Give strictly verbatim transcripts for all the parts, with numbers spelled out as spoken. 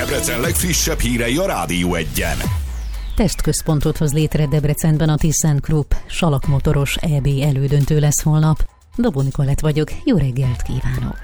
Debrecen legfrissebb hírei a Rádió Egyen. Tesztközpontot hoz létre Debrecenben a ThyssenKrupp. Salakmotoros é bé elődöntő lesz holnap. Dobó Nikolett vagyok, jó reggelt kívánok!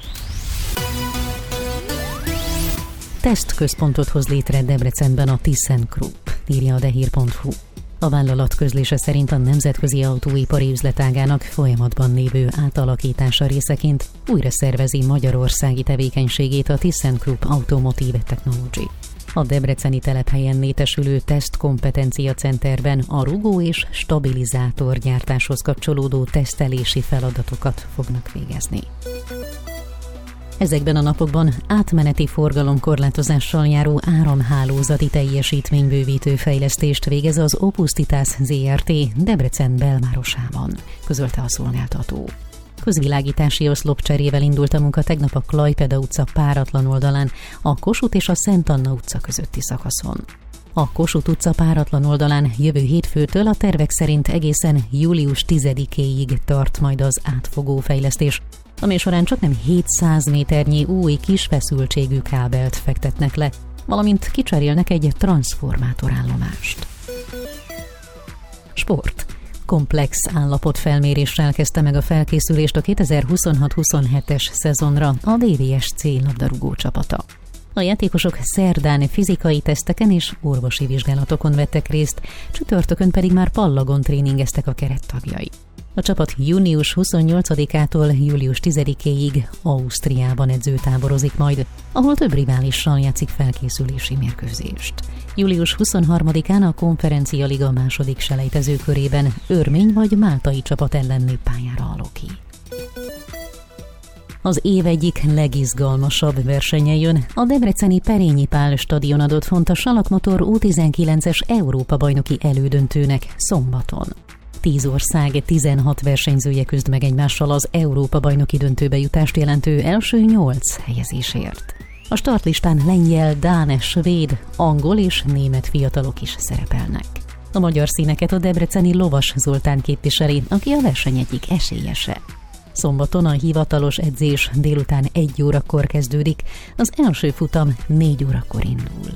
Tesztközpontot hoz létre Debrecenben a ThyssenKrupp, írja a dehír pont hu. A vállalat közlése szerint a nemzetközi autóipari üzletágának folyamatban lévő átalakítása részeként újra szervezi magyarországi tevékenységét a ThyssenKrupp Automotive Technology. A debreceni telephelyen létesülő tesztkompetencia centerben a rugó és stabilizátor gyártáshoz kapcsolódó tesztelési feladatokat fognak végezni. Ezekben a napokban átmeneti forgalomkorlátozással járó áramhálózati teljesítménybővítő fejlesztést végez az Opusztitas zé er té Debrecen belvárosában, közölte a szolgáltató. Közvilágítási oszlopcserével indult a munka tegnap a Klaipeda utca páratlan oldalán, a Kossuth és a Szent Anna utca közötti szakaszon. A Kossuth utca páratlan oldalán jövő hétfőtől a tervek szerint egészen július tizedikéig tart majd az átfogó fejlesztés, amely során csaknem hétszáz méternyi új kisfeszültségű kábelt fektetnek le, valamint kicserélnek egy transformátorállomást. Sport. Komplex állapotfelméréssel kezdte meg a felkészülést a kétezer-huszonhat huszonhetes szezonra a dé vé es cé labdarúgó csapata. A játékosok szerdán fizikai teszteken és orvosi vizsgálatokon vettek részt, csütörtökön pedig már pallagon tréningeztek a kerettagjai. A csapat június huszonnyolcadikától július tizedikéig Ausztriában edzőtáborozik majd, ahol több riválissal játszik felkészülési mérkőzést. július huszonharmadikán a Konferencia Liga második selejtező körében örmény vagy máltai csapat ellen lép pályára a Loki. Az év egyik legizgalmasabb versenye jön, a debreceni Perényi Pál stadion adott font a Salakmotor U tizenkilences Európa-bajnoki elődöntőnek szombaton. Tíz ország, tizenhat versenyzője küzd meg egymással az Európa-bajnoki döntőbe jutást jelentő első nyolc helyezésért. A startlistán lengyel, dán, svéd, angol és német fiatalok is szerepelnek. A magyar színeket a debreceni Lovas Zoltán képviseli, aki a verseny egyik esélyese. Szombaton a hivatalos edzés délután egy órakor kezdődik, az első futam négy órakor indul.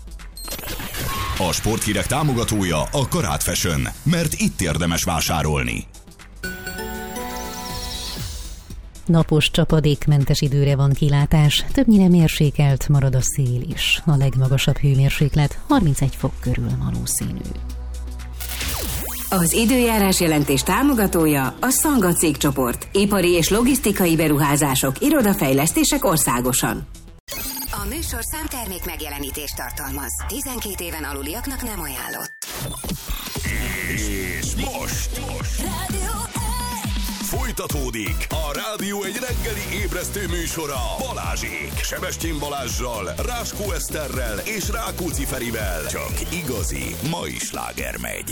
A sporthírek támogatója a Karát Fashion, mert itt érdemes vásárolni. Napos, csapadékmentes időre van kilátás, többnyire mérsékelt marad a szél is. A legmagasabb hőmérséklet harmincegy fok körül valószínű. Az időjárás jelentés támogatója a Szanga cégcsoport. Ipari és logisztikai beruházások, irodafejlesztések országosan. A műsorszám termék megjelenítést tartalmaz. tizenkét éven aluliaknak nem ajánlott. És most, most. Rádió Folytatódik a Rádió egy reggeli ébresztő műsora Balázsék. Sebestyén Balázssal, Ráskó Eszterrel és Rákóczi Ferivel. Csak igazi mai sláger megy.